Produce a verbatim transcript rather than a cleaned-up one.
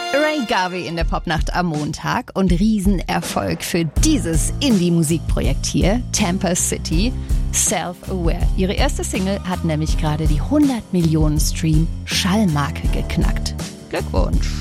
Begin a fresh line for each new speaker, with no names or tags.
Ray Garvey in der Popnacht am Montag und Riesenerfolg für dieses Indie-Musikprojekt hier, Tampa City, Self-Aware. Ihre erste Single hat nämlich gerade die hundert Millionen Stream-Schallmarke geknackt. Glückwunsch!